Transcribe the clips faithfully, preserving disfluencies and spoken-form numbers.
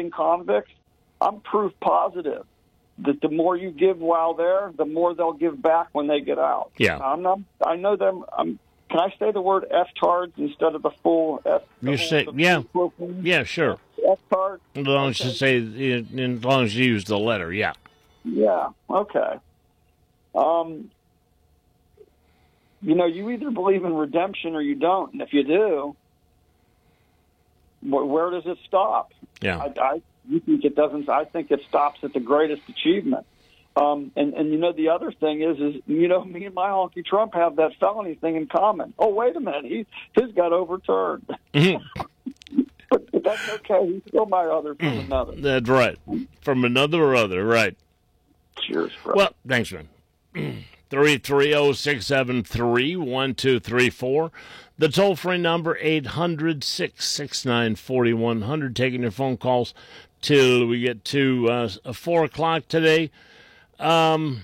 Iranian convicts, I'm proof positive that the more you give while there, the more they'll give back when they get out. Yeah. I'm not, I know them. I'm, can I say the word F-tards instead of the full F? You say, yeah. Yeah, sure. F-tard? As long as you say, as long as you use the letter, yeah. Yeah, okay. Um, you know, you either believe in redemption or you don't. And if you do, wh- where does it stop? Yeah. I, I you think it doesn't. I think it stops at the greatest achievement. Um, and, and, you know, the other thing is, is, you know, me and my honky Trump have that felony thing in common. Oh, wait a minute. He, his got overturned. Mm-hmm. but, but that's okay. He's still my other from another. That's right. From another or other, right. Cheers, bro. Well, thanks, man. three three zero, six seven three, one two three four. The toll-free number, eight hundred, six six nine, four one zero zero. Taking your phone calls till we get to uh, four o'clock today. Um,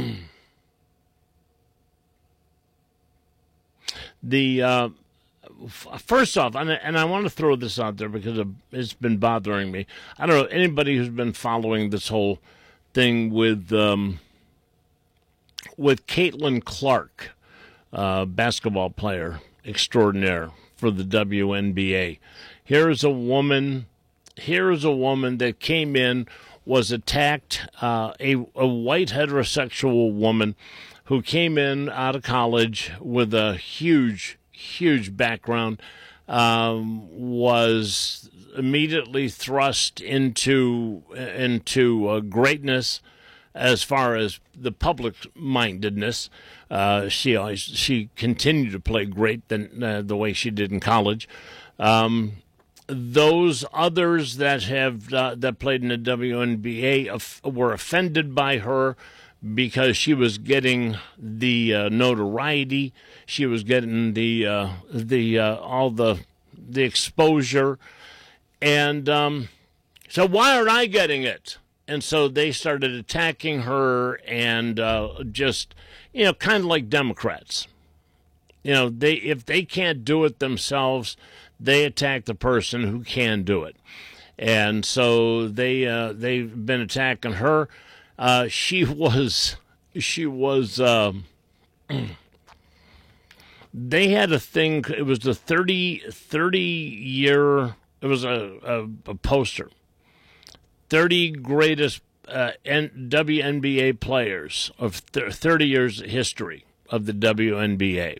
the uh, f- First off, and I, and I want to throw this out there because it's been bothering me. I don't know, anybody who's been following this whole thing with um, with Caitlin Clark, uh, basketball player extraordinaire for the W N B A. Here's a woman. Here's a woman that came in, was attacked. Uh, a a white heterosexual woman who came in out of college with a huge, huge background, um, was immediately thrust into into uh, greatness as far as the public mindedness. Uh, she always, she continued to play great than uh, the way she did in college. Um, those others that have uh, that played in the W N B A of, were offended by her because she was getting the uh, notoriety, she was getting the uh, the uh, all the the exposure, and um, so why aren't I getting it? And so they started attacking her and uh, just, you know, kind of like Democrats. You know, they if they can't do it themselves, they attack the person who can do it. And so they uh, they've been attacking her. Uh, she was she was. Um, they had a thing. It was the thirty, thirty year. It was a, a, a poster. thirty greatest uh, N- W N B A players of th- thirty years history of the W N B A,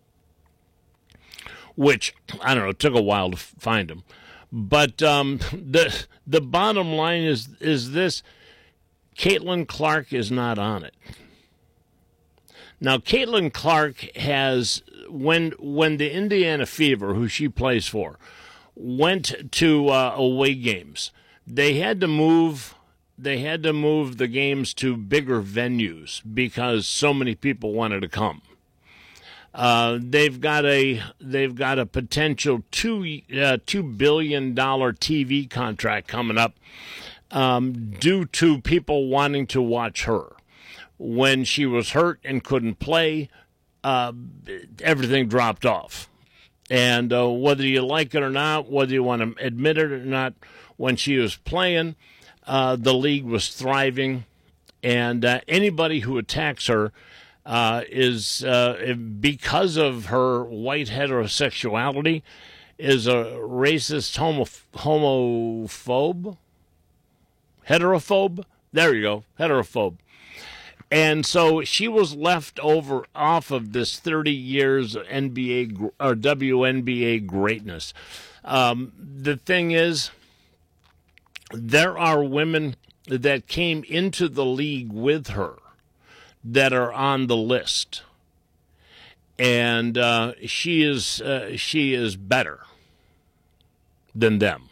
which, I don't know, it took a while to f- find them. But um, the the bottom line is is this: Caitlin Clark is not on it. Now, Caitlin Clark has, when when the Indiana Fever, who she plays for, went to uh, away games, they had to move. They had to move the games to bigger venues because so many people wanted to come. Uh, they've got a they've got a potential two uh, two billion dollar T V contract coming up um, due to people wanting to watch her. When she was hurt and couldn't play, uh, everything dropped off. And uh, whether you like it or not, whether you want to admit it or not, when she was playing, uh, the league was thriving, and uh, anybody who attacks her uh, is, uh, because of her white heterosexuality, is a racist homo- homophobe? Heterophobe? There you go, heterophobe. And so she was left over off of this thirty years N B A or W N B A greatness. Um, the thing is, there are women that came into the league with her that are on the list, and uh, she is uh, she is better than them.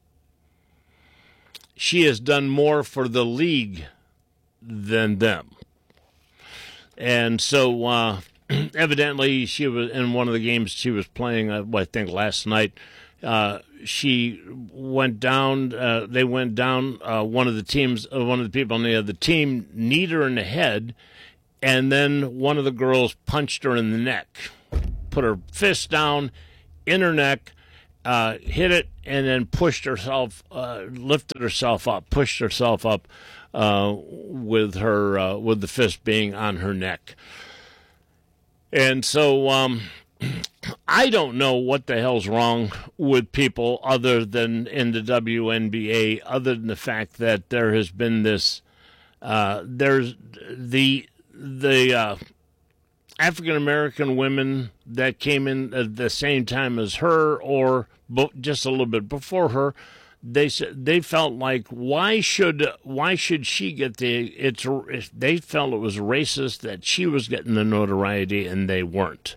She has done more for the league than them. And so, uh, evidently, she was in one of the games she was playing, uh, I think last night, uh, she went down, uh, they went down, uh, one of the teams, uh, one of the people on the other team kneed her in the head, and then one of the girls punched her in the neck, put her fist down in her neck, uh, hit it and then pushed herself, uh, lifted herself up, pushed herself up uh, with her uh, with the fist being on her neck. And so um, I don't know what the hell's wrong with people other than in the W N B A, other than the fact that there has been this, uh, there's the, the uh, African-American women that came in at the same time as her or just a little bit before her. They said they felt like why should why should she get the it's they felt it was racist that she was getting the notoriety and they weren't.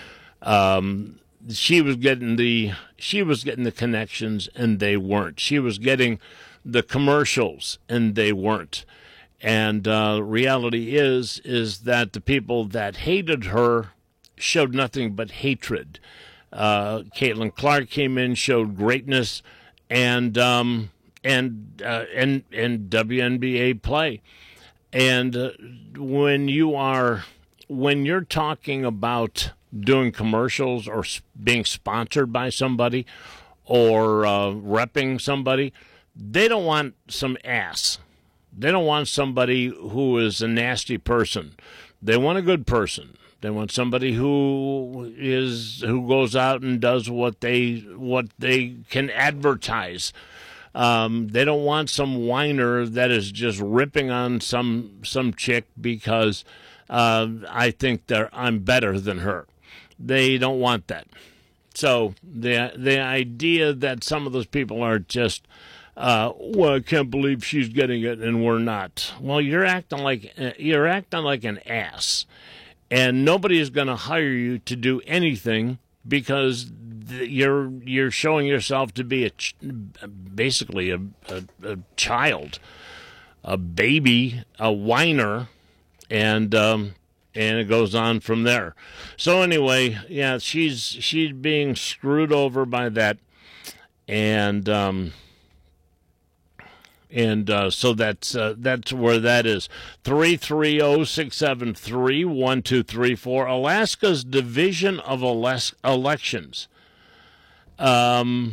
Um, she was getting the she was getting the connections and they weren't. She was getting the commercials and they weren't. And uh, reality is is that the people that hated her showed nothing but hatred. Uh, Caitlin Clark came in, showed greatness. And um, and uh, and and W N B A play, and uh, when you are when you're talking about doing commercials or being sponsored by somebody or uh, repping somebody, they don't want some ass. They don't want somebody who is a nasty person. They want a good person. They want somebody who is who goes out and does what they what they can advertise. Um, they don't want some whiner that is just ripping on some some chick because uh, I think they're I'm better than her. They don't want that. So the the idea that some of those people are just uh, well, I can't believe she's getting it and we're not. Well, you're acting like you're acting like an ass. And nobody is going to hire you to do anything because you're you're showing yourself to be a ch- basically a, a, a child, a baby, a whiner, and um, and it goes on from there. So anyway, yeah, she's she's being screwed over by that, and. Um, And uh, so that's uh, that's where that is. three three zero, six seven three, one two three four. Alaska's Division of Eles- Elections um,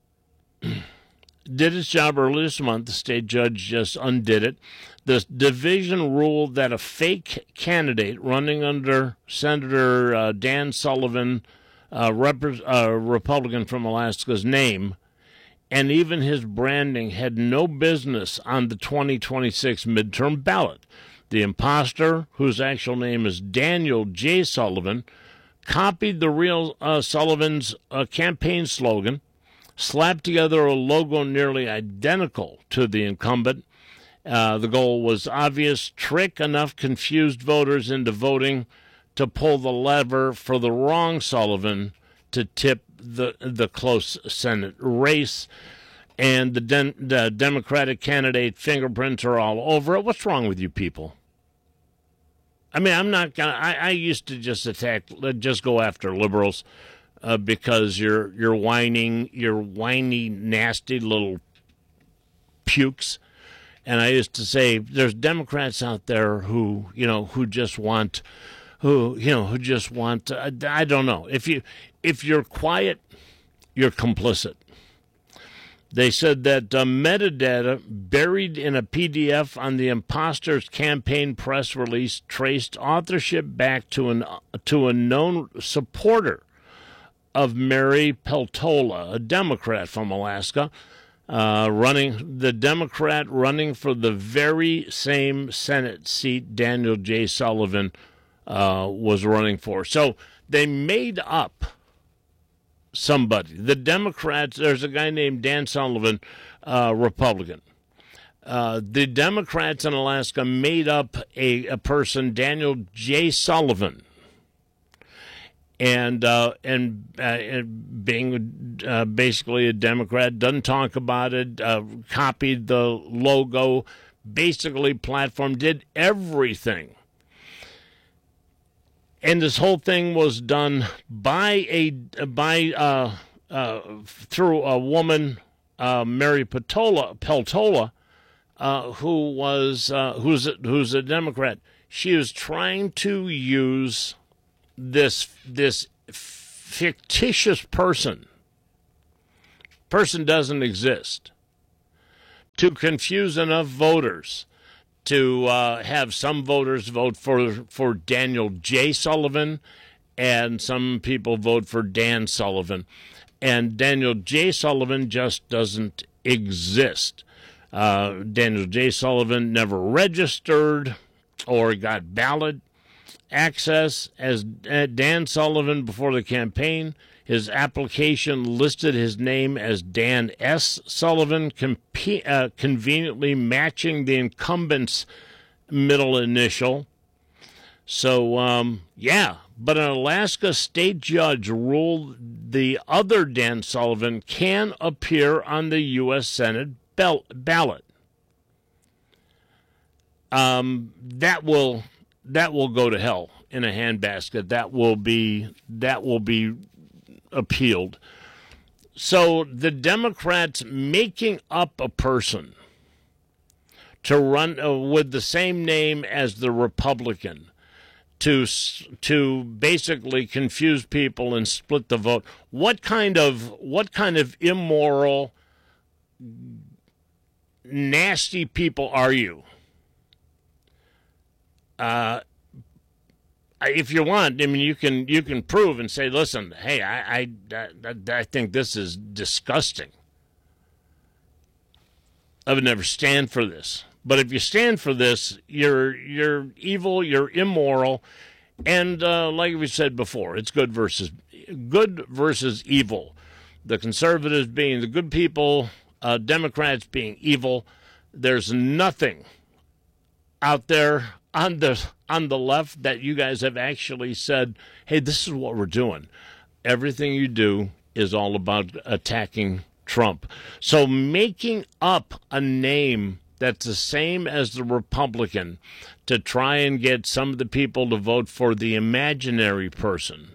did its job early this month. The state judge just undid it. The division ruled that a fake candidate running under Senator uh, Dan Sullivan, uh, rep- uh, Republican from Alaska's name, and even his branding had no business on the twenty twenty-six midterm ballot. The imposter, whose actual name is Daniel J. Sullivan, copied the real uh, Sullivan's uh, campaign slogan, slapped together a logo nearly identical to the incumbent. Uh, the goal was obvious: trick enough confused voters into voting to pull the lever for the wrong Sullivan to tip the the close Senate race, and the, den, the Democratic candidate fingerprints are all over it. What's wrong with you people? I mean, I'm not gonna. I, I used to just attack, just go after liberals uh, because you're you're whining, you're whiny, nasty little pukes. And I used to say, there's Democrats out there who you know who just want. Who you know? Who just want? Uh, I don't know. If you if you're quiet, you're complicit. They said that uh, metadata buried in a P D F on the imposter's campaign press release traced authorship back to an to a known supporter of Mary Peltola, a Democrat from Alaska, uh, running the Democrat running for the very same Senate seat Daniel J. Sullivan Uh, was running for. So they made up somebody. The Democrats, there's a guy named Dan Sullivan, uh, Republican. Uh, the Democrats in Alaska made up a, a person, Daniel J. Sullivan, and uh, and, uh, and being uh, basically a Democrat, doesn't talk about it, uh, copied the logo, basically platform, did everything. And this whole thing was done by a by uh, uh, through a woman, uh, Mary Peltola, Peltola uh, who was uh, who's a, who's a Democrat. She was trying to use this this fictitious person person doesn't exist. To confuse enough voters to uh, have some voters vote for, for Daniel J. Sullivan and some people vote for Dan Sullivan. And Daniel J. Sullivan just doesn't exist. Uh, Daniel J. Sullivan never registered or got ballot access as Dan Sullivan before the campaign. His application listed his name as Dan S. Sullivan, comp- uh, conveniently matching the incumbent's middle initial. So, um, yeah, but an Alaska state judge ruled the other Dan Sullivan can appear on the U S Senate bell- ballot. Um, that will that will go to hell in a handbasket. That will be that will be appealed. So the Democrats making up a person to run uh, with the same name as the Republican to to basically confuse people and split the vote. What kind of what kind of immoral, nasty people are you? Uh, if you want, I mean, you can you can prove and say, listen, hey, I I, I, I think this is disgusting. I would never stand for this. But if you stand for this, you're you're evil, you're immoral, and uh, like we said before, it's good versus good versus evil. The conservatives being the good people, uh, Democrats being evil. There's nothing out there on the on the left that you guys have actually said, hey, this is what we're doing. Everything you do is all about attacking Trump. So making up a name that's the same as the Republican to try and get some of the people to vote for the imaginary person.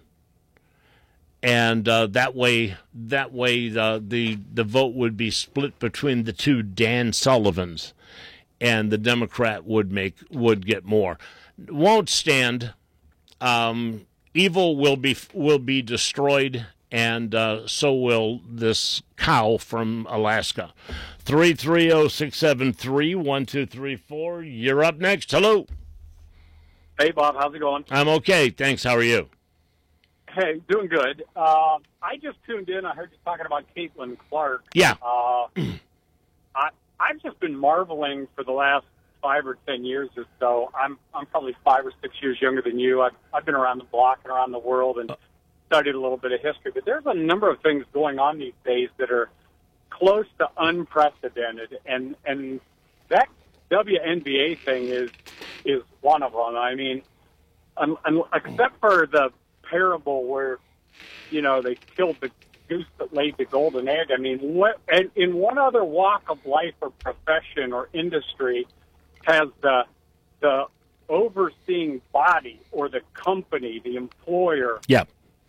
And uh, that way, that way the, the the vote would be split between the two Dan Sullivans, and the Democrat would make would get more. Won't stand. Um, evil will be will be destroyed, and uh, so will this cow from Alaska. three three zero, six seven three, one two three four. You're up next. Hello. Hey, Bob. How's it going? I'm okay. Thanks. How are you? Hey, doing good. Uh, I just tuned in. I heard you talking about Caitlin Clark. Yeah. Uh, I, I've just been marveling for the last five or ten years or so. I'm I'm probably five or six years younger than you. I've, I've been around the block and around the world and studied a little bit of history. But there's a number of things going on these days that are close to unprecedented, and and that W N B A thing is is one of them. I mean, um, um, except for the parable where, you know, they killed the goose that laid the golden egg. I mean, what, and in one other walk of life or profession or industry has the the overseeing body or the company, the employer, yeah,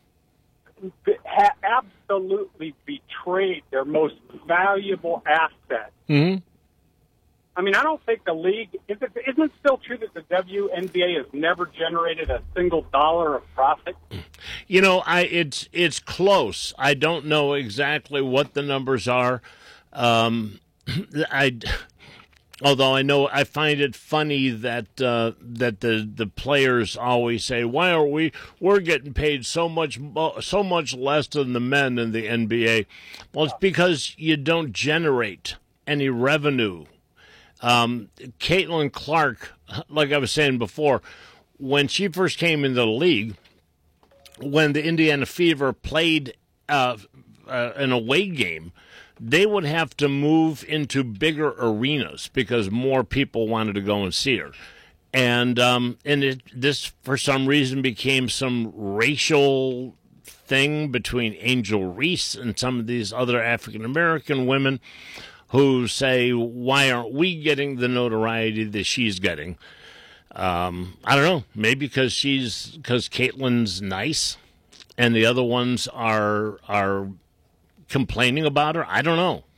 ha- absolutely betrayed their most valuable asset. Mm-hmm. I mean, I don't think the league, is it, isn't it still true that the W N B A has never generated a single dollar of profit? You know, I it's it's close. I don't know exactly what the numbers are. Um, I, although I know, I find it funny that uh, that the, the players always say, "Why are we? We're getting paid so much so much less than the men in the N B A." Well, it's because you don't generate any revenue. Um, Caitlin Clark, like I was saying before, when she first came into the league, when the Indiana Fever played uh, uh, an away game, they would have to move into bigger arenas because more people wanted to go and see her. And um, and it, this, for some reason, became some racial thing between Angel Reese and some of these other African-American women who say, why aren't we getting the notoriety that she's getting? Um, I don't know. Maybe because she's because Caitlin's nice, and the other ones are are complaining about her. I don't know.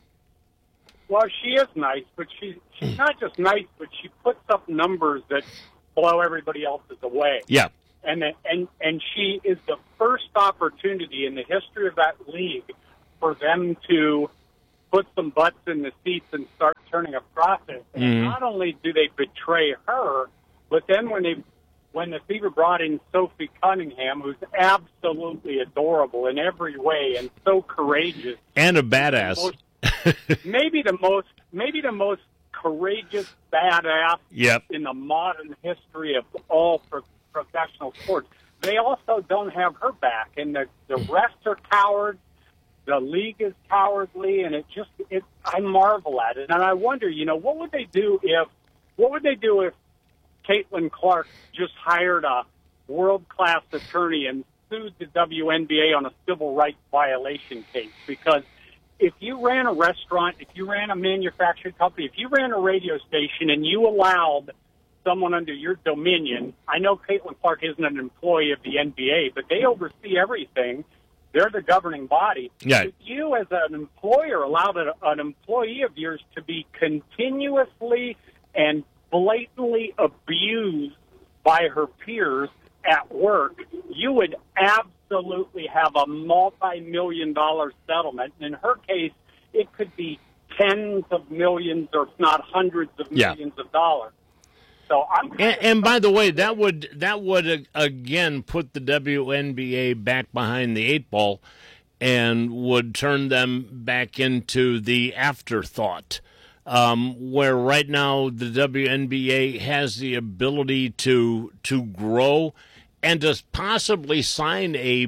Well, she is nice, but she, she's not just nice, but she puts up numbers that blow everybody else's away. Yeah. And and and she is the first opportunity in the history of that league for them to put some butts in the seats and start turning a profit. And Mm-hmm. not only do they betray her, but then when they when the Fever brought in Sophie Cunningham, who's absolutely adorable in every way and so courageous, And a badass. most, maybe the most maybe the most courageous badass Yep. in the modern history of all pro- professional sports. They also don't have her back, and the the rest are cowards. The league is cowardly, and it just it. I marvel at it, and I wonder, you know, what would they do if what would they do if Caitlin Clark just hired a world-class attorney and sued the W N B A on a civil rights violation case? Because if you ran a restaurant, if you ran a manufacturing company, if you ran a radio station and you allowed someone under your dominion, I know Caitlin Clark isn't an employee of the N B A, but they oversee everything. They're the governing body. Yeah. If you, as an employer, allowed a, an employee of yours to be continuously and blatantly abused by her peers at work, you would absolutely have a multi-million dollar settlement. In her case, it could be tens of millions or if not hundreds of Yeah. millions of dollars. So I'm And, and by the way, that would that would uh, again put the W N B A back behind the eight ball, and would turn them back into the afterthought. Um, where right now the W N B A has the ability to to grow and to possibly sign a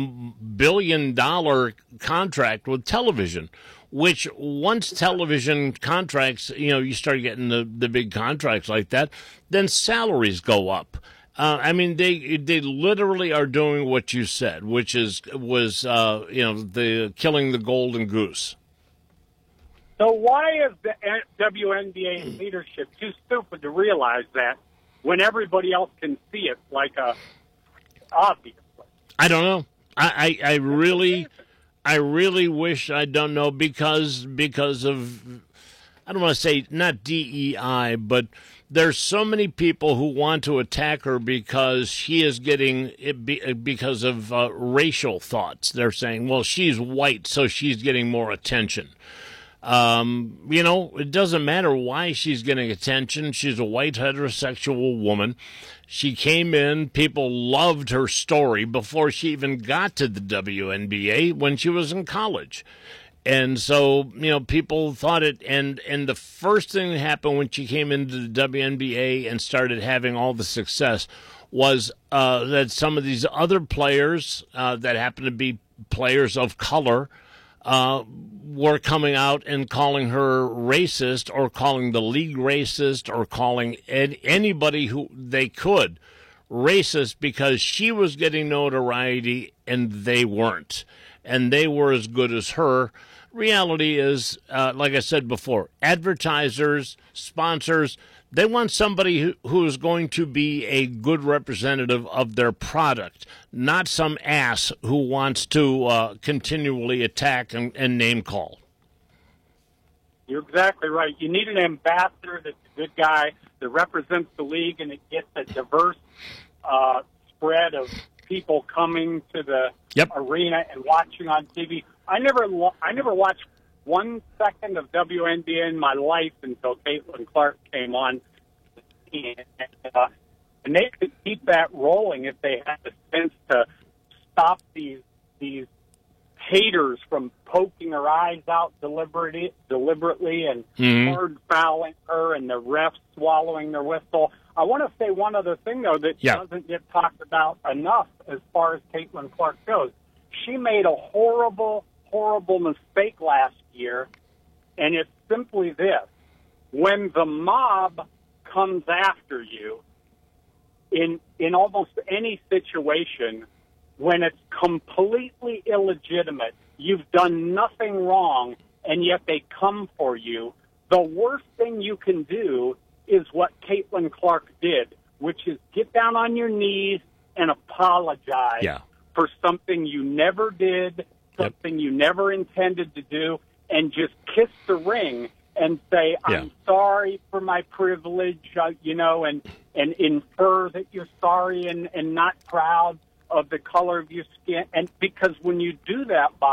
billion dollar contract with television. Which once television contracts, you know, you start getting the, the big contracts like that, then salaries go up. Uh, I mean, they they literally are doing what you said, which is was uh, you know the killing the golden goose. So why is the W N B A leadership too stupid to realize that when everybody else can see it, like a obviously? I don't know. I I, I really. I really wish I don't know because because of I don't want to say not D E I, but there's so many people who want to attack her because she is getting it be, because of uh, racial thoughts. They're saying, well, she's white, so she's getting more attention. Um, you know, it doesn't matter why she's getting attention. She's a white heterosexual woman. She came in, people loved her story before she even got to the W N B A when she was in college. And so, you know, people thought it, and, and the first thing that happened when she came into the W N B A and started having all the success was uh, that some of these other players uh, that happen to be players of color uh, were coming out and calling her racist, or calling the league racist, or calling ed- anybody who they could racist, because she was getting notoriety and they weren't. And they were as good as her. Reality is, uh, like I said before, advertisers, sponsors, they want somebody who, who is going to be a good representative of their product, not some ass who wants to uh, continually attack and, and name call. You're exactly right. You need an ambassador that's a good guy that represents the league, and it gets a diverse uh, spread of people coming to the Yep. arena and watching on T V. I never, lo- I never watched one second of W N B A in my life until Caitlin Clark came on, and, uh, and they could keep that rolling if they had the sense to stop these these haters from poking her eyes out deliberately, deliberately and Mhm. hard fouling her, and the refs swallowing their whistle. I want to say one other thing, though, that Yeah. doesn't get talked about enough as far as Caitlin Clark goes. She made a horrible, horrible mistake last year, and it's simply this. When the mob comes after you in in almost any situation, when it's completely illegitimate, you've done nothing wrong, and yet they come for you, the worst thing you can do is what Caitlin Clark did, which is get down on your knees and apologize Yeah. for something you never did, something you never intended to do, and just kiss the ring and say, I'm Yeah. sorry for my privilege, uh, you know, and, and infer that you're sorry and, and not proud of the color of your skin. And because when you do that, Bob,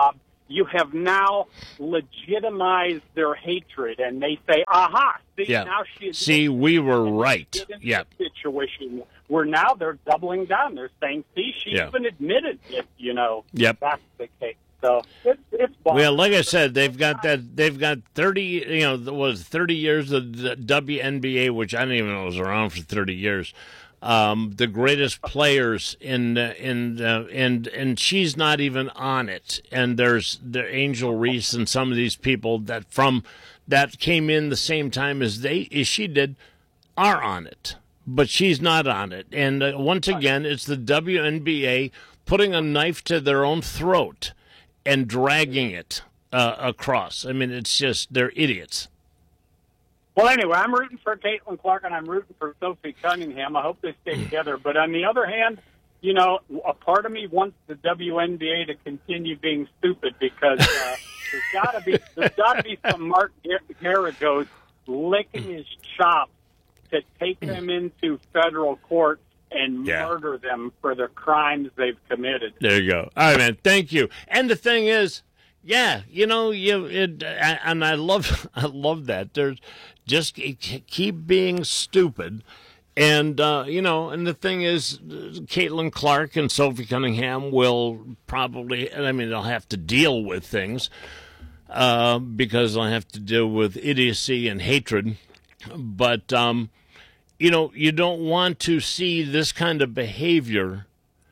you have now legitimized their hatred, and they say, "Aha! See, yeah. now she is." See, we were right. Yeah. Situation where now they're doubling down. They're saying, "See, she yeah. even admitted it." You know, yep. that's the case. So it's it's. Well, like I said, they've got that. They've got thirty. You know, was thirty years of the W N B A, which I didn't even know was around for thirty years. Um, the greatest players in uh, in uh, and and she's not even on it. And there's the Angel Reese and some of these people that from that came in the same time as they as she did are on it, but she's not on it. And uh, once again, it's the W N B A putting a knife to their own throat and dragging it uh, across. I mean, it's just they're idiots. Well, anyway, I'm rooting for Caitlin Clark, and I'm rooting for Sophie Cunningham. I hope they stay together. But on the other hand, you know, a part of me wants the W N B A to continue being stupid because uh, there's got to be there's got to be some Mark Geragos licking his chops to take them into federal court and yeah. murder them for the crimes they've committed. There you go. All right, man. Thank you. And the thing is, yeah, you know, you it, and I love, I love that. There's just keep being stupid, and uh, you know, and the thing is, Caitlin Clark and Sophie Cunningham will probably, I mean, they'll have to deal with things uh, because they'll have to deal with idiocy and hatred, but um, you know, you don't want to see this kind of behavior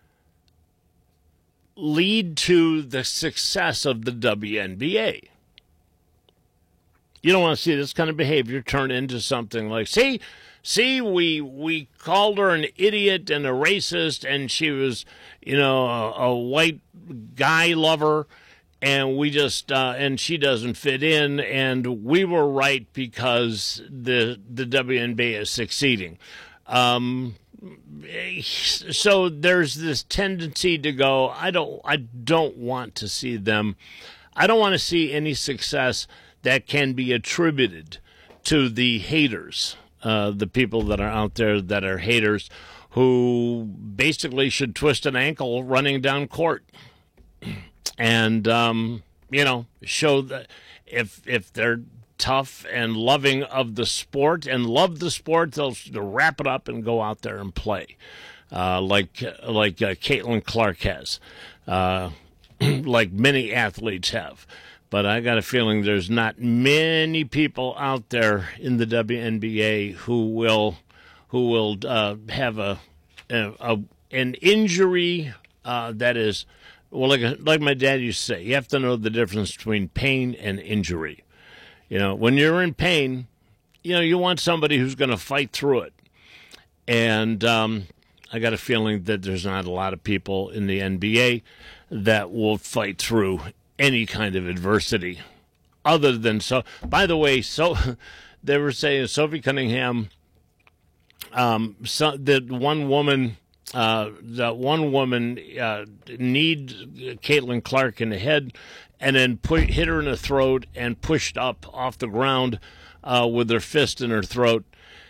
lead to the success of the W N B A. You don't want to see this kind of behavior turn into something like, see, see, we we called her an idiot and a racist, and she was, you know, a, a white guy lover, and we just uh, and she doesn't fit in, and we were right because the the W N B A is succeeding. Um, so there's this tendency to go, I don't I don't want to see them. I don't want to see any success that can be attributed to the haters, uh, the people that are out there that are haters, who basically should twist an ankle running down court, and um, you know, show that if if they're tough and loving of the sport and love the sport, they'll, they'll wrap it up and go out there and play, uh, like like uh, Caitlin Clark has, uh, like many athletes have. But I got a feeling there's not many people out there in the W N B A who will who will uh, have a, a, a an injury uh, that is, well, like like my dad used to say, you have to know the difference between pain and injury. You know, when you're in pain, you know, you want somebody who's going to fight through it. And um, I got a feeling that there's not a lot of people in the N B A that will fight through any kind of adversity other than so. By the way, so they were saying Sophie Cunningham, um, so, that one woman, uh, that one woman uh, need Caitlin Clark in the head, and then put, hit her in the throat and pushed up off the ground uh, with her fist in her throat.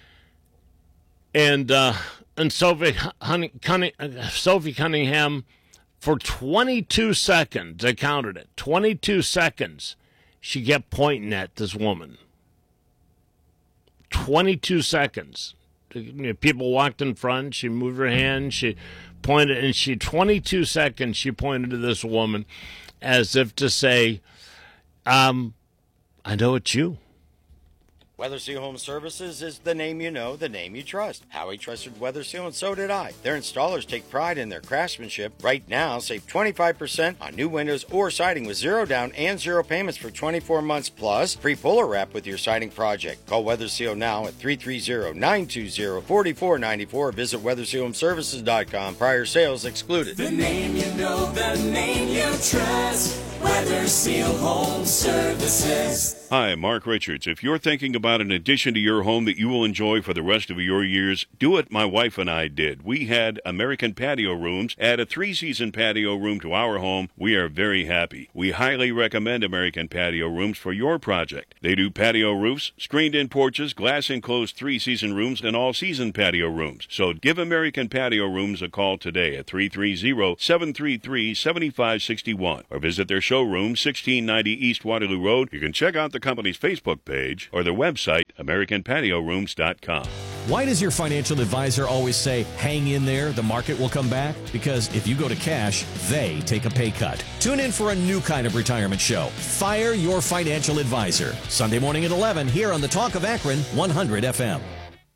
And uh, and Sophie, Honey, Cunning, uh, Sophie Cunningham, for twenty-two seconds, I counted it, twenty-two seconds, she kept pointing at this woman. twenty-two seconds. People walked in front, she moved her hand, she pointed, and she, twenty-two seconds, she pointed to this woman as if to say, um, I know it's you. Weather Seal Home Services is the name you know, the name you trust. Howie trusted Weather Seal, and so did I. Their installers take pride in their craftsmanship. Right now, save twenty-five percent on new windows or siding with zero down and zero payments for twenty-four months, plus free puller wrap with your siding project. Call Weather Seal now at three three zero, nine two zero, four four nine four or visit weather seal home services dot com. Prior sales excluded. The name you know, the name you trust. Weather Seal Home Services. Hi, Mark Richards. If you're thinking about an addition to your home that you will enjoy for the rest of your years, do what my wife and I did. We had American Patio Rooms, add a three-season patio room to our home. We are very happy. We highly recommend American Patio Rooms for your project. They do patio roofs, screened-in porches, glass-enclosed three-season rooms, and all-season patio rooms. So give American Patio Rooms a call today at three three zero, seven three three, seven five six one or visit their showroom, sixteen ninety East Waterloo Road. You can check out the company's Facebook page or their website, american patio rooms dot com. Why does your financial advisor always say, hang in there, the market will come back? Because if you go to cash, they take a pay cut. Tune in for a new kind of retirement show, Fire Your Financial Advisor, Sunday morning at eleven here on the Talk of Akron, one hundred F M.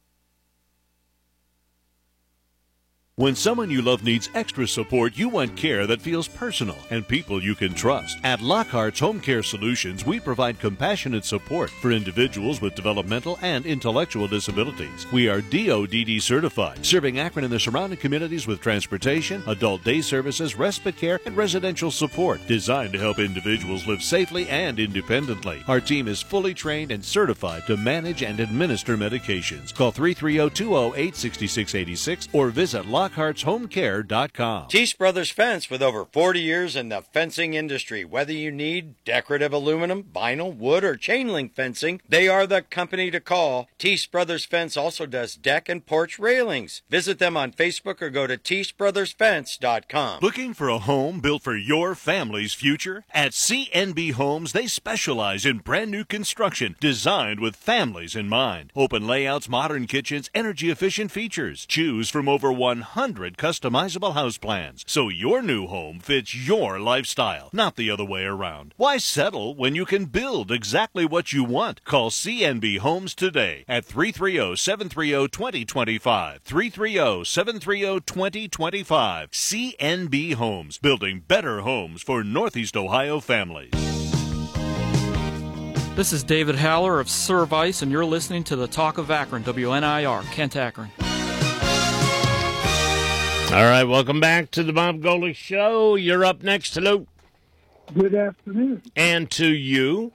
When someone you love needs extra support, you want care that feels personal and people you can trust. At Lockhart's Home Care Solutions, we provide compassionate support for individuals with developmental and intellectual disabilities. We are D O D D certified, serving Akron and the surrounding communities with transportation, adult day services, respite care, and residential support, designed to help individuals live safely and independently. Our team is fully trained and certified to manage and administer medications. Call three three zero, two zero eight, six six eight six or visit Lockhart's Lockhart's Home Care dot com. Teese Brothers Fence, with over forty years in the fencing industry. Whether you need decorative aluminum, vinyl, wood, or chain link fencing, they are the company to call. Teese Brothers Fence also does deck and porch railings. Visit them on Facebook or go to teese brothers fence dot com. Looking for a home built for your family's future? At C N B Homes, they specialize in brand new construction designed with families in mind. Open layouts, modern kitchens, energy-efficient features. Choose from over one hundred customizable house plans, so your new home fits your lifestyle, not the other way around. Why settle when you can build exactly what you want? Call C N B Homes today at three three zero, seven three zero, two zero two five, three three zero, seven three zero, two zero two five. C N B Homes, building better homes for Northeast Ohio families. This is David Haller of Service, and you're listening to the Talk of Akron, W N I R, Kent Akron. All right, welcome back to the Bob Golick Show. You're up next. Hello. Good afternoon. And to you.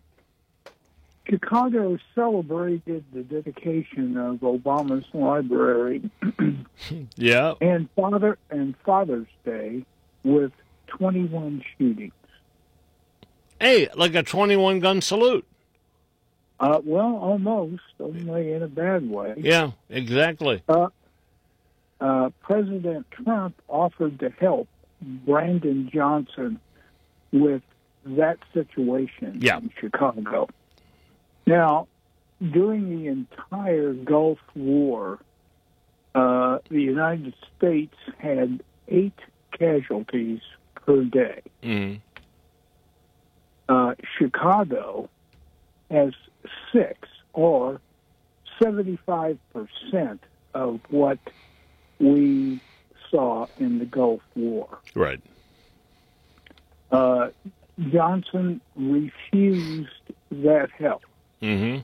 Chicago celebrated the dedication of Obama's library yeah. and Father and Father's Day with twenty-one shootings. Hey, like a twenty-one gun salute. Uh, well, almost, only in a bad way. Yeah, exactly. Uh, uh, President Trump offered to help Brandon Johnson with that situation yeah. in Chicago. Now, during the entire Gulf War, uh, the United States had eight casualties per day. Mm. Uh, Chicago has six, or seventy-five percent of what we saw in the Gulf War. Right. Uh, Johnson refused that help. Mm-hmm.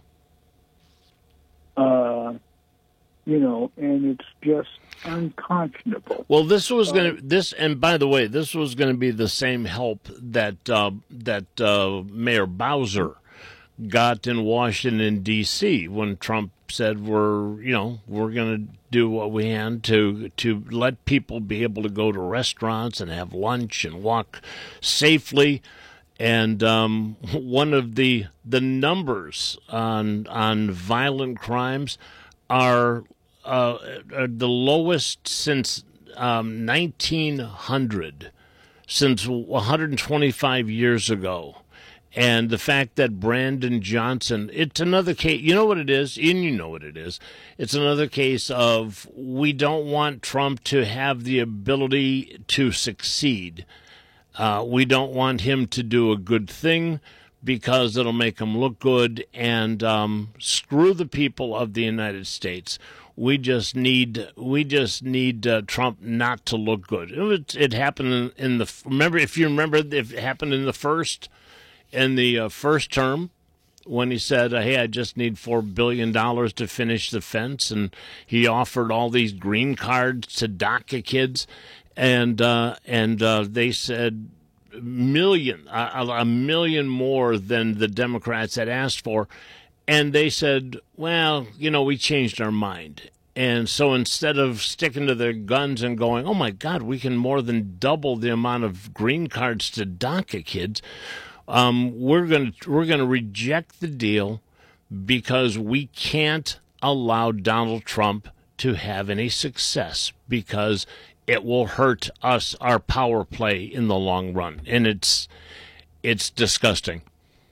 Uh, you know, and it's just unconscionable. Well, this was going to this, and by the way, this was going to be the same help that uh, that uh, Mayor Bowser got in Washington D C when Trump said we're you know we're going to do what we can to to let people be able to go to restaurants and have lunch and walk safely. And um, one of the the numbers on on violent crimes are, uh, are the lowest since um, nineteen hundred, since one hundred twenty-five years ago. And the fact that Brandon Johnson, it's another case, you know what it is, and you know what it is. It's another case of we don't want Trump to have the ability to succeed. Uh, we don't want him to do a good thing because it'll make him look good, and um, screw the people of the United States. We just need we just need uh, Trump not to look good. It, it happened in, in the remember if you remember if it happened in the first in the uh, first term when he said, "Hey, I just need four billion dollars to finish the fence," and he offered all these green cards to DACA kids. And uh, and uh, they said, million, a, a million more than the Democrats had asked for. And they said, well, you know, we changed our mind. And so instead of sticking to their guns and going, oh, my God, we can more than double the amount of green cards to DACA kids, um, we're going to we're going to reject the deal because we can't allow Donald Trump to have any success because it will hurt us, our power play in the long run. And it's it's disgusting.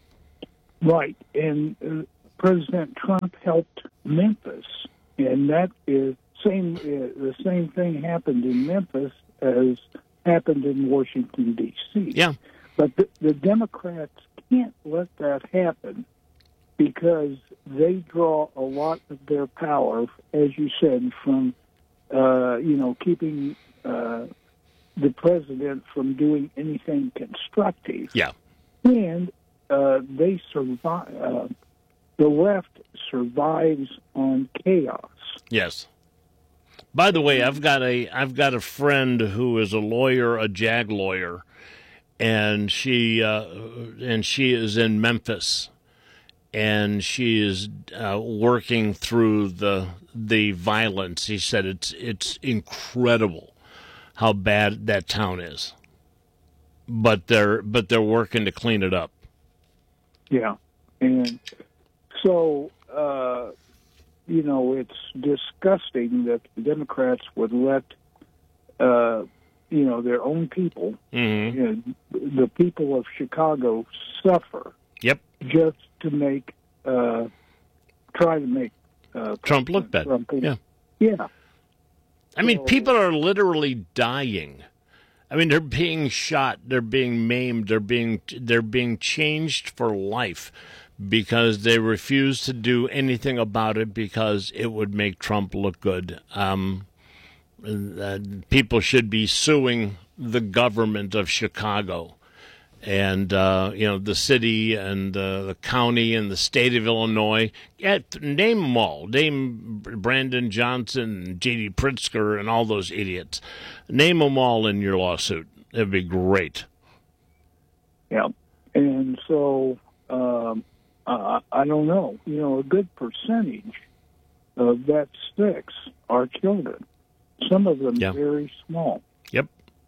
Right. And uh, President Trump helped Memphis. And that is same. Uh, the same thing happened in Memphis as happened in Washington, D C Yeah. But the, the Democrats can't let that happen because they draw a lot of their power, as you said, from uh, you know keeping uh, the president from doing anything constructive. Yeah. And uh, they survive. Uh, the left survives on chaos. Yes. By the way, I've got a I've got a friend who is a lawyer, a JAG lawyer, and she uh, and she is in Memphis, and she is uh, working through the the violence. He said it's it's incredible how bad that town is, but they're but they're working to clean it up. Yeah, and so. Uh, You know, it's disgusting that the Democrats would let, uh, you know, their own people, Mm-hmm. you know, the people of Chicago, suffer. Yep. Just to make, uh, try to make uh, Trump look bad. Trump, yeah. Yeah. I mean, So- people are literally dying. I mean, they're being shot, they're being maimed, they're being they're being changed for life because they refuse to do anything about it because it would make Trump look good. Um, uh, people should be suing the government of Chicago and, uh, you know, the city and uh, the county and the state of Illinois. Yeah, name them all. Name Brandon Johnson and J D Pritzker and all those idiots. Name them all in your lawsuit. It'd be great. Yeah. And so... Um, Uh, I don't know. You know, a good percentage of that six are children. Some of them Yeah. very small. Yep.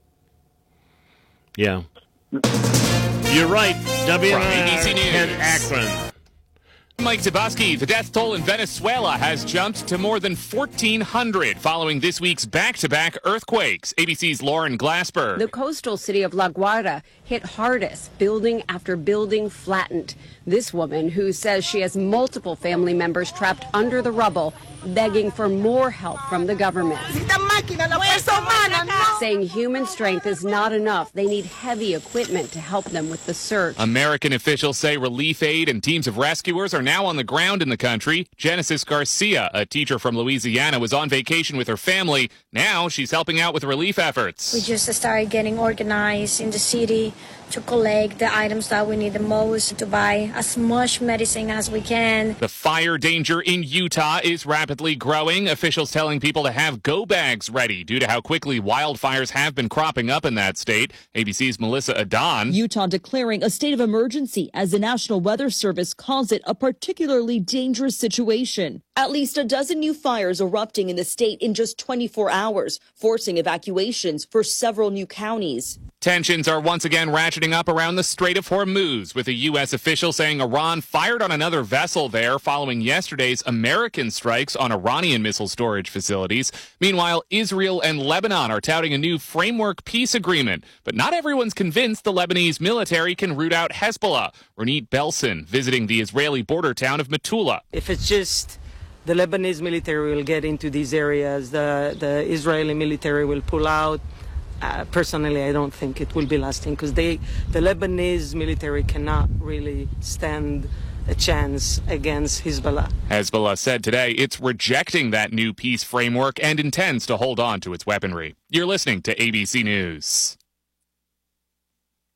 Yeah. You're right. W N From A B C News. and Akron. Mike Zaboski, the death toll in Venezuela has jumped to more than fourteen hundred following this week's back-to-back earthquakes. A B C's Lauren Glasper. The coastal city of La Guardia hit hardest, building after building flattened. This woman, who says she has multiple family members trapped under the rubble, begging for more help from the government. Saying human strength is not enough. They need heavy equipment to help them with the search. American officials say relief aid and teams of rescuers are now on the ground in the country. Genesis Garcia, a teacher from Louisiana, was on vacation with her family. Now she's helping out with relief efforts. We just started getting organized in the city to collect the items that we need the most, to buy as much medicine as we can. The fire danger in Utah is rapidly growing. Officials telling people to have go bags ready due to how quickly wildfires have been cropping up in that state. A B C's Melissa Adon. Utah declaring a state of emergency as the National Weather Service calls it a particularly dangerous situation. At least a dozen new fires erupting in the state in just twenty-four hours, forcing evacuations for several new counties. Tensions are once again ratcheting up around the Strait of Hormuz, with a U S official saying Iran fired on another vessel there following yesterday's American strikes on Iranian missile storage facilities. Meanwhile, Israel and Lebanon are touting a new framework peace agreement, but not everyone's convinced the Lebanese military can root out Hezbollah. Ronit Belson visiting the Israeli border town of Metula. If it's just the Lebanese military will get into these areas, the, the Israeli military will pull out. Uh, personally, I don't think it will be lasting because they, the Lebanese military cannot really stand a chance against Hezbollah. Hezbollah said today it's rejecting that new peace framework and intends to hold on to its weaponry. You're listening to A B C News.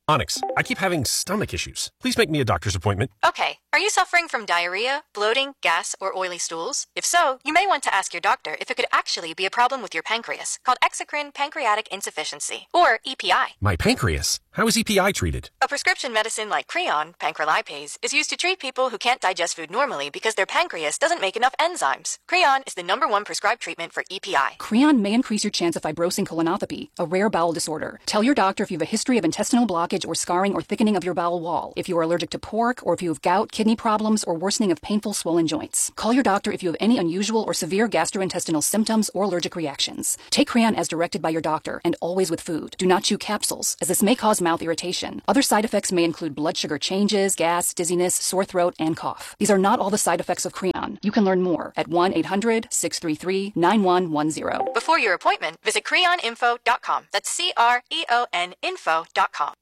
Onyx, I keep having stomach issues. Please make me a doctor's appointment. Okay. Are you suffering from diarrhea, bloating, gas, or oily stools? If so, you may want to ask your doctor if it could actually be a problem with your pancreas, called exocrine pancreatic insufficiency, or E P I. My pancreas? How is E P I treated? A prescription medicine like Creon, pancrelipase, is used to treat people who can't digest food normally because their pancreas doesn't make enough enzymes. Creon is the number one prescribed treatment for E P I. Creon may increase your chance of fibrosing colonopathy, a rare bowel disorder. Tell your doctor if you have a history of intestinal blockage or scarring or thickening of your bowel wall, if you are allergic to pork, or if you have gout, kidney problems, or worsening of painful swollen joints. Call your doctor if you have any unusual or severe gastrointestinal symptoms or allergic reactions. Take Creon as directed by your doctor, and always with food. Do not chew capsules, as this may cause mouth irritation. Other side effects may include blood sugar changes, gas, dizziness, sore throat, and cough. These are not all the side effects of Creon. You can learn more at one eight hundred, six three three, nine one one zero. Before your appointment, visit creon info dot com. That's C R E O N info dot com.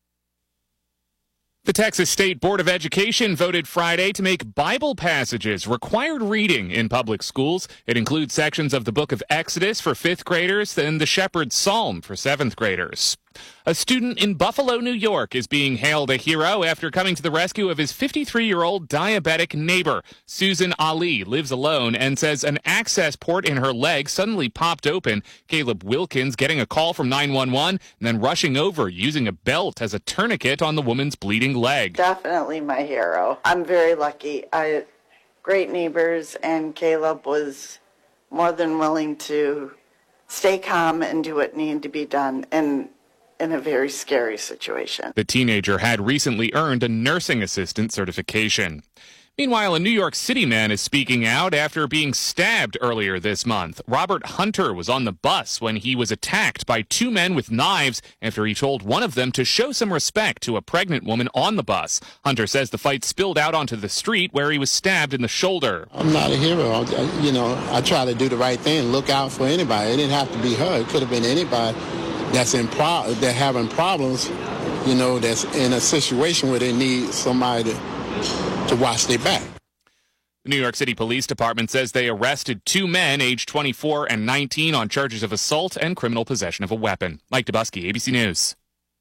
The Texas State Board of Education voted Friday to make Bible passages required reading in public schools. It includes sections of the book of Exodus for fifth graders and the Shepherd's Psalm for seventh graders. A student in Buffalo, New York is being hailed a hero after coming to the rescue of his fifty-three-year-old diabetic neighbor. Susan Ali lives alone and says an access port in her leg suddenly popped open. Caleb Wilkins getting a call from nine one one and then rushing over using a belt as a tourniquet on the woman's bleeding leg. Definitely my hero. I'm very lucky. I had great neighbors, and Caleb was more than willing to stay calm and do what needed to be done. And in a very scary situation. The teenager had recently earned a nursing assistant certification. Meanwhile, a New York City man is speaking out after being stabbed earlier this month. Robert Hunter was on the bus when he was attacked by two men with knives after he told one of them to show some respect to a pregnant woman on the bus. Hunter says the fight spilled out onto the street where he was stabbed in the shoulder. I'm not a hero. I, you know, I try to do the right thing, look out for anybody. It didn't have to be her. It could have been anybody that's in pro- that having problems, you know, that's in a situation where they need somebody to, to watch their back. The New York City Police Department says they arrested two men, aged twenty-four and nineteen, on charges of assault and criminal possession of a weapon. Mike Dubusky, A B C News.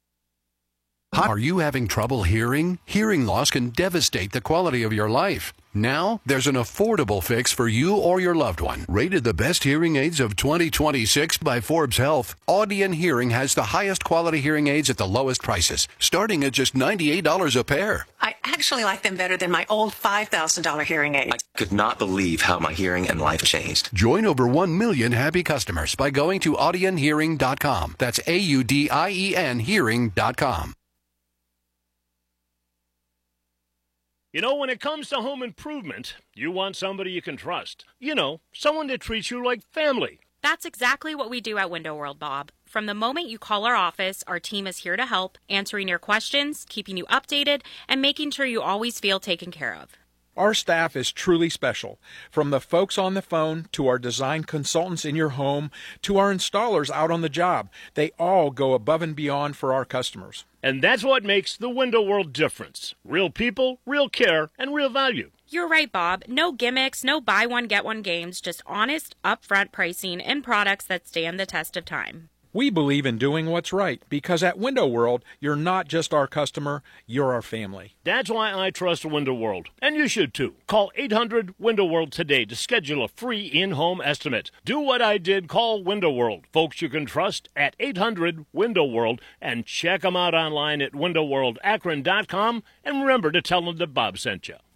Are you having trouble hearing? Hearing loss can devastate the quality of your life. Now, there's an affordable fix for you or your loved one. Rated the best hearing aids of twenty twenty-six by Forbes Health, Audion Hearing has the highest quality hearing aids at the lowest prices, starting at just ninety-eight dollars a pair. I actually like them better than my old five thousand dollars hearing aids. I could not believe how my hearing and life changed. Join over one million happy customers by going to audion hearing dot com. That's A U D I E N hearing dot com. You know, when it comes to home improvement, you want somebody you can trust. You know, someone that treats you like family. That's exactly what we do at Window World, Bob. From the moment you call our office, our team is here to help, answering your questions, keeping you updated, and making sure you always feel taken care of. Our staff is truly special. From the folks on the phone to our design consultants in your home to our installers out on the job, they all go above and beyond for our customers. And that's what makes the Window World difference. Real people, real care, and real value. You're right, Bob. No gimmicks, no buy one, get one games, just honest, upfront pricing and products that stand the test of time. We believe in doing what's right because at Window World, you're not just our customer, you're our family. That's why I trust Window World, and you should too. Call eight hundred Window World today to schedule a free in-home estimate. Do what I did, call Window World. Folks you can trust at eight hundred Window World, and check them out online at window world akron dot com, and remember to tell them that Bob sent you.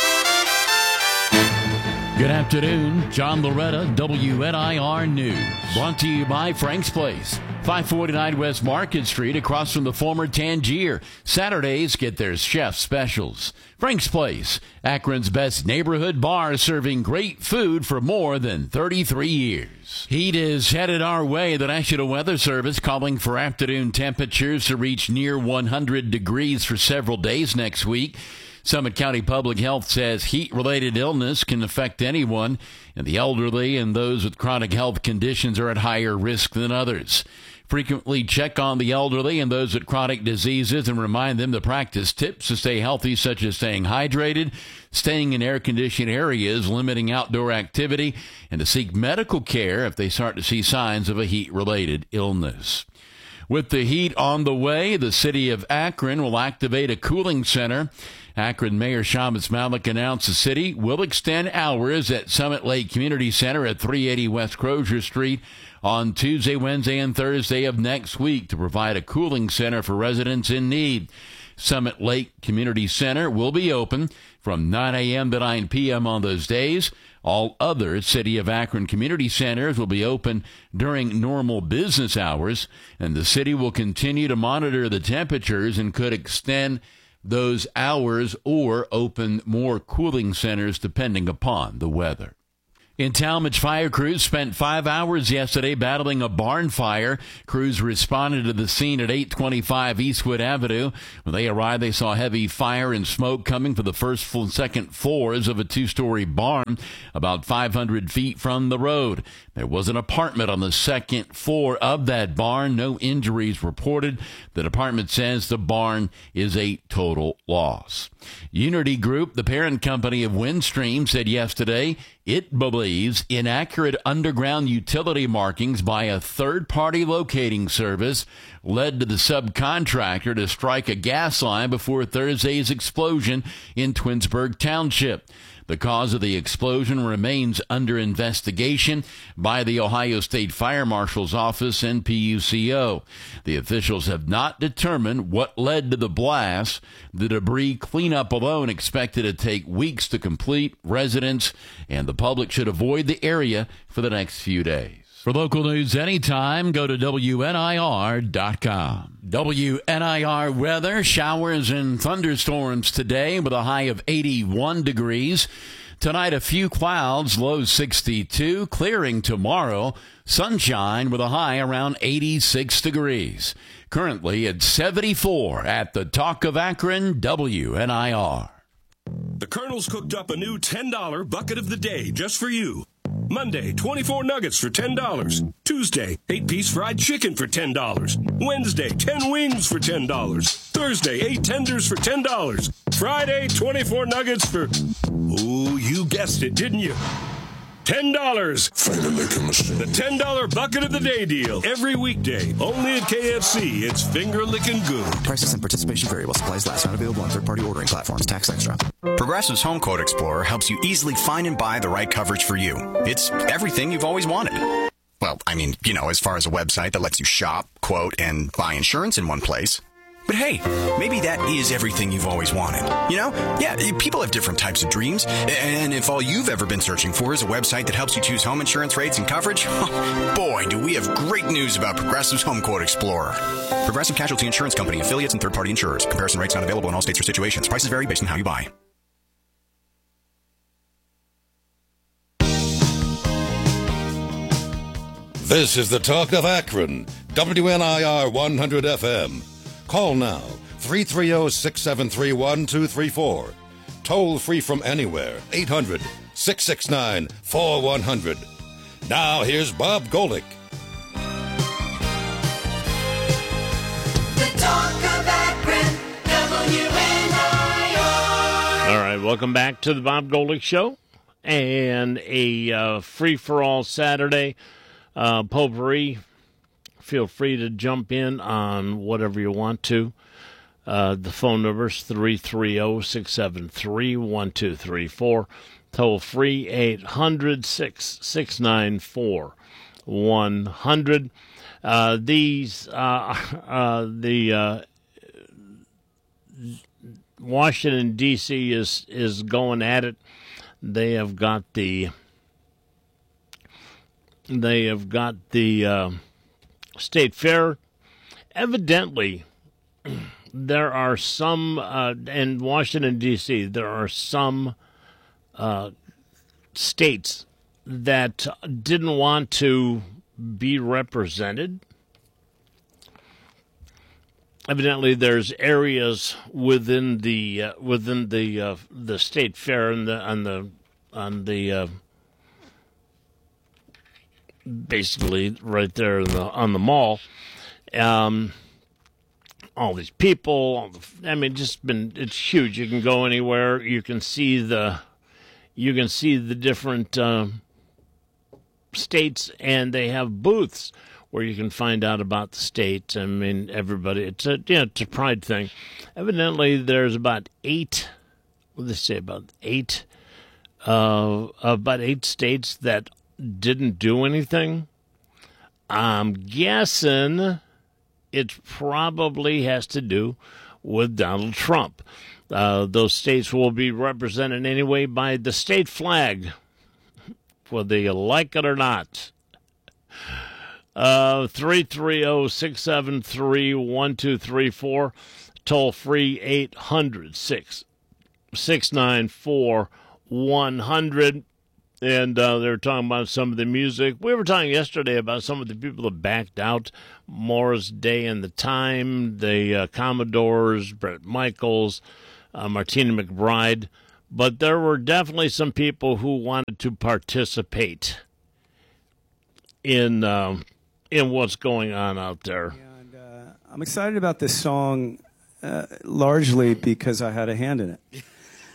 Good afternoon, John Loretta, W N I R News. Brought to you by Frank's Place, five forty-nine West Market Street, across from the former Tangier. Saturdays get their chef specials. Frank's Place, Akron's best neighborhood bar, serving great food for more than thirty-three years. Heat is headed our way. The National Weather Service calling for afternoon temperatures to reach near one hundred degrees for several days next week. Summit County Public Health says heat-related illness can affect anyone, and the elderly and those with chronic health conditions are at higher risk than others. Frequently check on the elderly and those with chronic diseases and remind them to practice tips to stay healthy, such as staying hydrated, staying in air-conditioned areas, limiting outdoor activity, and to seek medical care if they start to see signs of a heat-related illness. With the heat on the way, the city of Akron will activate a cooling center. Akron Mayor Shamus Malik announced the city will extend hours at Summit Lake Community Center at three eighty West Crozier Street on Tuesday, Wednesday, and Thursday of next week to provide a cooling center for residents in need. Summit Lake Community Center will be open from nine a.m. to nine p.m. on those days. All other City of Akron community centers will be open during normal business hours, and the city will continue to monitor the temperatures and could extend those hours or open more cooling centers depending upon the weather. In Talmadge, fire crews spent five hours yesterday battling a barn fire. Crews responded to the scene at eight twenty-five Eastwood Avenue. When they arrived, they saw heavy fire and smoke coming from the first and second floors of a two-story barn about five hundred feet from the road. There was an apartment on the second floor of that barn. No injuries reported. The department says the barn is a total loss. Unity Group, the parent company of Windstream, said yesterday it believes inaccurate underground utility markings by a third-party locating service led to the subcontractor to strike a gas line before Thursday's explosion in Twinsburg Township. The cause of the explosion remains under investigation by the Ohio State Fire Marshal's Office and P U C O. The officials have not determined what led to the blast. The debris cleanup alone expected to take weeks to complete. Residents and the public should avoid the area for the next few days. For local news anytime, go to W N I R dot com. W N I R weather, showers and thunderstorms today with a high of eighty-one degrees. Tonight, a few clouds, low sixty-two. Clearing tomorrow, sunshine with a high around eighty-six degrees. Currently at seventy-four at the Talk of Akron, W N I R. The Colonel's cooked up a new ten dollar bucket of the day just for you. Monday, twenty-four nuggets for ten dollars. Tuesday, eight-piece fried chicken for ten dollars. Wednesday, ten wings for ten dollars. Thursday, eight tenders for ten dollars. Friday, twenty-four nuggets for... Oh, you guessed it, didn't you? ten dollars. The ten dollar bucket of the day deal. Every weekday, only at K F C. It's finger-licking good. Prices and participation vary while supplies last. Not available on third-party ordering platforms. Tax extra. Progressive's Home Quote Explorer helps you easily find and buy the right coverage for you. It's everything you've always wanted. Well, I mean, you know, as far as a website that lets you shop, quote, and buy insurance in one place. But hey, maybe that is everything you've always wanted. You know? Yeah, people have different types of dreams. And if all you've ever been searching for is a website that helps you choose home insurance rates and coverage, boy, do we have great news about Progressive's Home Quote Explorer. Progressive Casualty Insurance Company, affiliates, and third-party insurers. Comparison rates not available in all states or situations. Prices vary based on how you buy. This is the Talk of Akron, W N I R one hundred F M. Call now, three three zero, six seven three, one two three four. Toll free from anywhere, eight hundred, six six nine, four one zero zero. Now here's Bob Golick. The Talk of Akron, W N I R. All right, welcome back to the Bob Golick Show and a uh, free-for-all Saturday. Uh, potpourri. Feel free to jump in on whatever you want to. Uh, the phone number is three three zero, six seven three, one two three four. Toll free eight hundred, six six nine, four one zero zero. Uh, these, uh, uh, the uh, Washington, D C is, is going at it. They have got the They have got the uh, State Fair. Evidently, there are some, uh, in Washington, D C, there are some uh, states that didn't want to be represented. Evidently, there's areas within the uh, within the uh, the State Fair and the on the on the uh, basically right there in the, on the mall. Um, all these people, all the, I mean, just been, it's huge. You can go anywhere. You can see the, you can see the different uh, states, and they have booths where you can find out about the state. I mean, everybody, it's a, yeah, it's a pride thing. Evidently, there's about eight, what did they say, about eight, uh, about eight states that didn't do anything. I'm guessing it probably has to do with Donald Trump. Uh, those states will be represented anyway by the state flag, whether you like it or not. Uh, three three zero, six seven three, one two three four, toll free eight hundred, six nine four, one hundred. And uh, they were talking about some of the music. We were talking yesterday about some of the people that backed out. Morris Day and the Time, the uh, Commodores, Bret Michaels, uh, Martina McBride. But there were definitely some people who wanted to participate in uh, in what's going on out there. And, uh, I'm excited about this song uh, largely because I had a hand in it.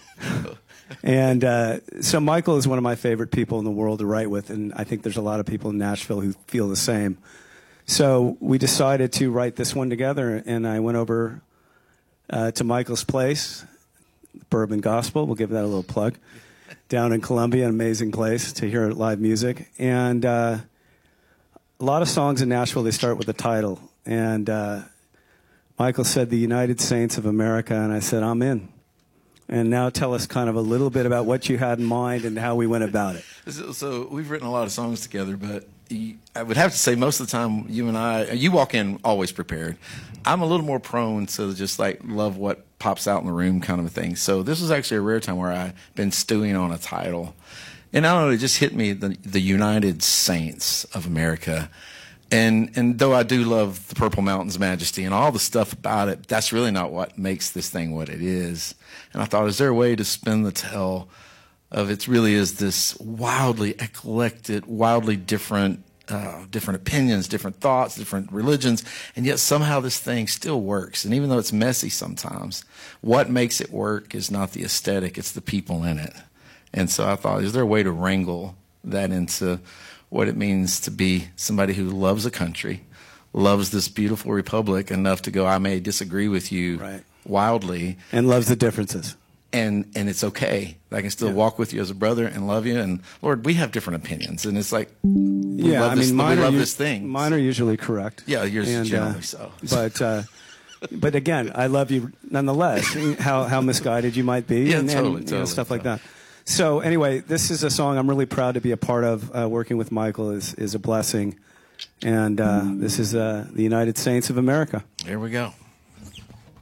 And uh, so Michael is one of my favorite people in the world to write with, and I think there's a lot of people in Nashville who feel the same. So we decided to write this one together, and I went over uh, to Michael's place, Bourbon Gospel, we'll give that a little plug, down in Columbia, an amazing place to hear live music. And uh, a lot of songs in Nashville, they start with a title. And uh, Michael said, "The United Saints of America," and I said, "I'm in." And now tell us kind of a little bit about what you had in mind and how we went about it. So, so we've written a lot of songs together, but you, I would have to say most of the time you and I, you walk in always prepared. I'm a little more prone to just like love what pops out in the room kind of a thing. So this was actually a rare time where I've been stewing on a title. And I don't know, it just hit me, the, the United Saints of America. And and though I do love the Purple Mountain's majesty and all the stuff about it, that's really not what makes this thing what it is. And I thought, is there a way to spin the tell of it really is this wildly eclectic, wildly different, uh, different opinions, different thoughts, different religions, and yet somehow this thing still works. And even though it's messy sometimes, what makes it work is not the aesthetic, it's the people in it. And so I thought, is there a way to wrangle that into what it means to be somebody who loves a country, loves this beautiful republic enough to go, I may disagree with you right. wildly. And loves the differences. And and it's okay. I can still yeah. walk with you as a brother and love you. And, Lord, we have different opinions. And it's like, we yeah, love I this, mean, mine we love are, this thing. Mine are usually correct. Yeah, yours and, generally uh, so. But, uh, but again, I love you nonetheless, how, how misguided you might be. Yeah, and, totally, and, totally. You know, stuff like that. So anyway, this is a song I'm really proud to be a part of. Uh, working with Michael is, is a blessing. And uh, this is uh, the United Saints of America. Here we go.